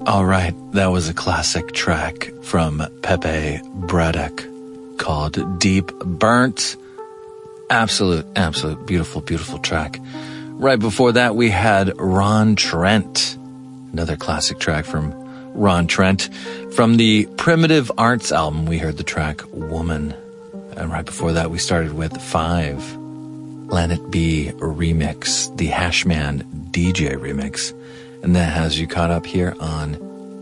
All right, that was a classic track from Pepe Braddock called Deep Burnt. Absolute, beautiful track. Right before that, we had Ron Trent, another classic track from Ron Trent. From the Primitive Arts album, we heard the track Woman. And right before that, we started with 5, Planet B remix, the Hashman DJ remix. And that has you caught up here on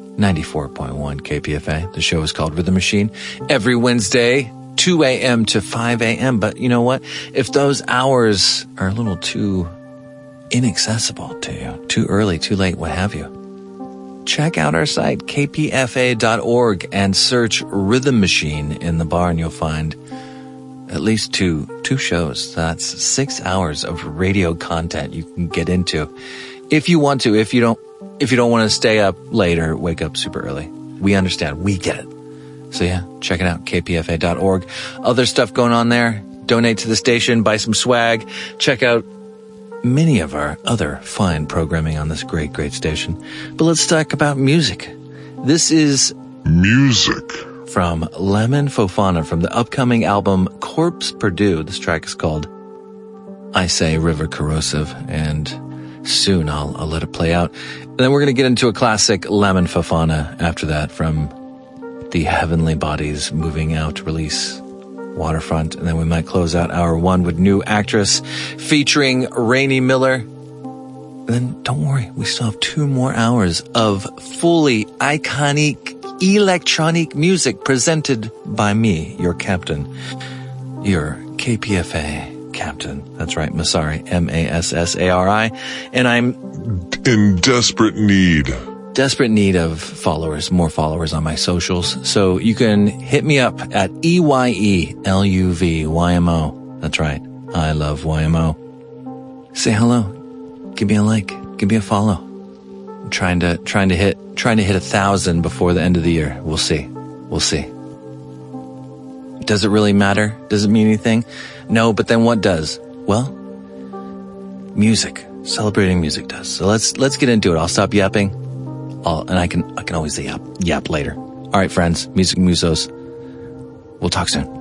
94.1 KPFA. The show is called Rhythm Machine. Every Wednesday, 2 a.m. to 5 a.m. But you know what? If those hours are a little too inaccessible to you, too early, too late, what have you, check out our site, kpfa.org, and search Rhythm Machine in the bar, and you'll find at least two shows. That's 6 hours of radio content you can get into. If you want to, if you don't want to stay up late or wake up super early, we understand. We get it. So yeah, check it out, kpfa.org. Other stuff going on there. Donate to the station, buy some swag. Check out many of our other fine programming on this great station. But let's talk about music. This is music from Lemon Fofana from the upcoming album Corpse Purdue. This track is called I Say River Corrosive, and soon I'll let it play out. And then we're going to get into a classic Lemon Fofana after that from the Heavenly Bodies Moving Out release, Waterfront. And then we might close out hour 1 with New Actress featuring Rainy Miller. And then don't worry, we still have 2 more hours of fully iconic electronic music presented by me, your captain, your KPFA captain. That's right, Massari, Massari. And I'm in desperate need of followers, more followers on my socials. So you can hit me up at EYELUVYMO. That's right. I love YMO. Say hello. Give me a like. Give me a follow. I'm trying to hit 1,000 before the end of the year. We'll see. Does it really matter? Does it mean anything? No, but then what does? Well, music. Celebrating music does. So let's get into it. I'll stop yapping. And I can always yap later. All right, friends. Music Musos. We'll talk soon.